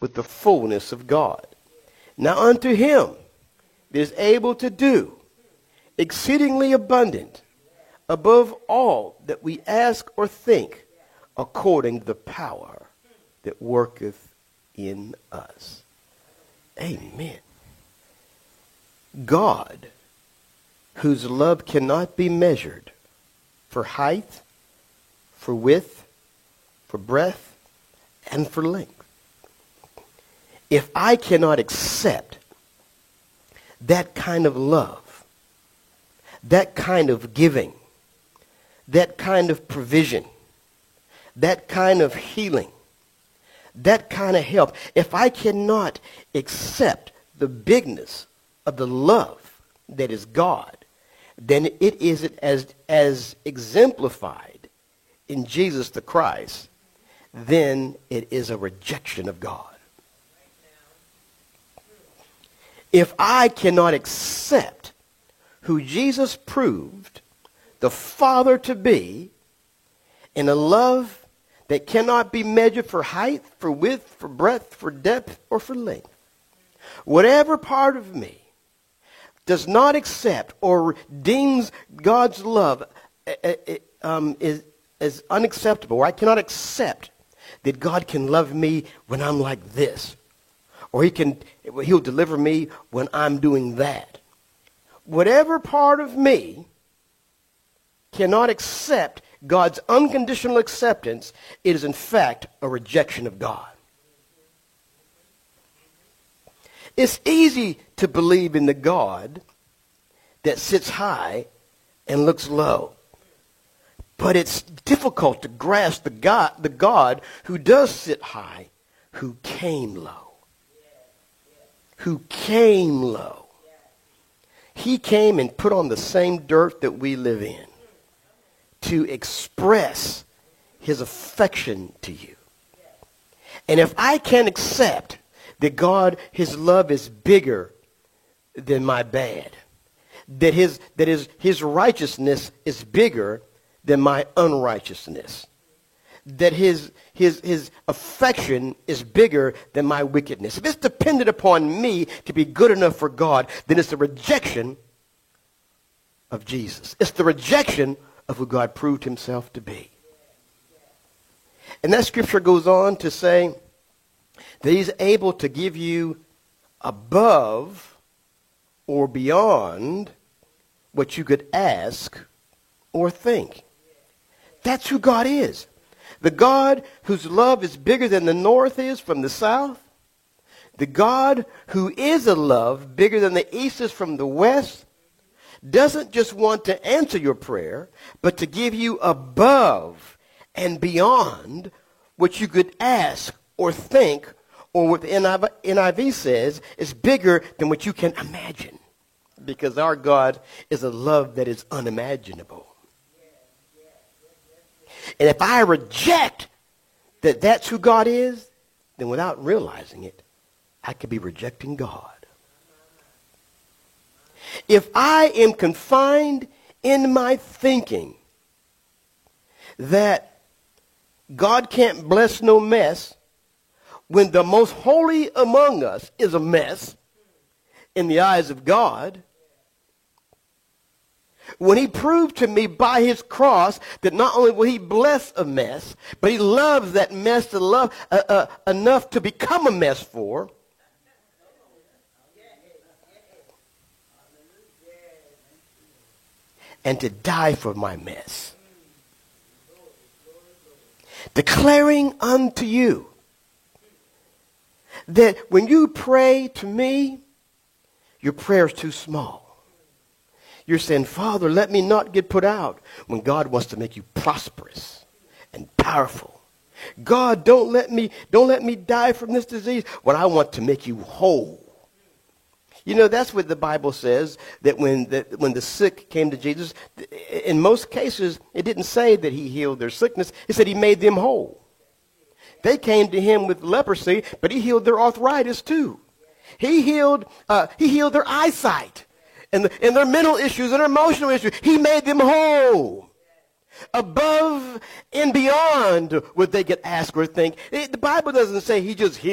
with the fullness of God. Now unto him that is able to do exceedingly abundant above all that we ask or think, according to the power that worketh in us. Amen. God, whose love cannot be measured for height, for width, for breadth, and for length. If I cannot accept that kind of love, that kind of giving, that kind of provision, that kind of healing, that kind of help, if I cannot accept the bigness of the love that is God, then it is as exemplified in Jesus the Christ, then it is a rejection of God. If I cannot accept who Jesus proved the Father to be in a love that cannot be measured for height, for width, for breadth, for depth, or for length, whatever part of me does not accept or deems God's love is unacceptable, or I cannot accept that God can love me when I'm like this, or he'll deliver me when I'm doing that. Whatever part of me cannot accept God's unconditional acceptance, it is in fact a rejection of God. It's easy to believe in the God that sits high and looks low. But it's difficult to grasp the God who does sit high, who came low. Who came low. He came and put on the same dirt that we live in to express his affection to you. And if I can accept that God, his love is bigger than my bad, that his righteousness is bigger than my unrighteousness, that his affection is bigger than my wickedness. If it's dependent upon me to be good enough for God, then it's the rejection of Jesus. It's the rejection of who God proved himself to be. And that scripture goes on to say that he's able to give you above or beyond what you could ask or think. That's who God is. The God whose love is bigger than the north is from the south. The God who is a love bigger than the east is from the west doesn't just want to answer your prayer, but to give you above and beyond what you could ask or think, or what the NIV says is bigger than what you can imagine. Because our God is a love that is unimaginable. And if I reject that that's who God is, then without realizing it, I could be rejecting God. If I am confined in my thinking that God can't bless no mess, when the most holy among us is a mess in the eyes of God, when he proved to me by his cross that not only will he bless a mess, but he loves that mess to love enough to become a mess for, and to die for my mess. Declaring unto you that when you pray to me, your prayer is too small. You're saying, Father, let me not get put out, when God wants to make you prosperous and powerful. God, don't let me die from this disease, when I want to make you whole. You know, that's what the Bible says, that when the sick came to Jesus, in most cases, it didn't say that he healed their sickness. It said he made them whole. They came to him with leprosy, but he healed their arthritis too. He healed their eyesight and their mental issues and their emotional issues. He made them whole. Above and beyond what they could ask or think. The Bible doesn't say he just healed